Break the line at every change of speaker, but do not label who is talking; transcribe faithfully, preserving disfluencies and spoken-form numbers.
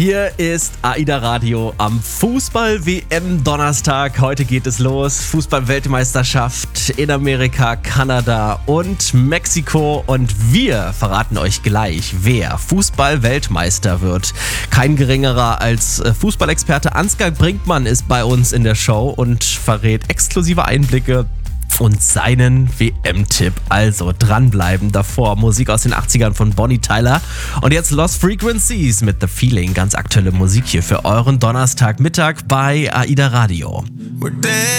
Hier ist AIDA Radio am Fußball-W M-Donnerstag. Heute geht es los. Fußball-Weltmeisterschaft in Amerika, Kanada und Mexiko. Und wir verraten euch gleich, wer Fußball-Weltmeister wird. Kein geringerer als Fußballexperte Ansgar Brinkmann ist bei uns in der Show und verrät exklusive Einblicke und seinen W M-Tipp. Also dranbleiben. Davor Musik aus den achtzigern von Bonnie Tyler. Und jetzt Lost Frequencies mit The Feeling. Ganz aktuelle Musik hier für euren Donnerstagmittag bei AIDA Radio.